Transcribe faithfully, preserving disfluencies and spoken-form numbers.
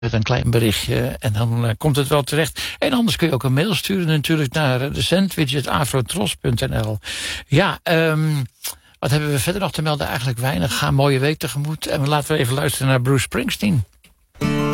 met een klein berichtje en dan uh, komt het wel terecht. En anders kun je ook een mail sturen natuurlijk naar uh, de sandwich at afrotros punt n l. Ja, um, wat hebben we verder nog te melden? Eigenlijk weinig. Ga een mooie week tegemoet. En laten we even luisteren naar Bruce Springsteen.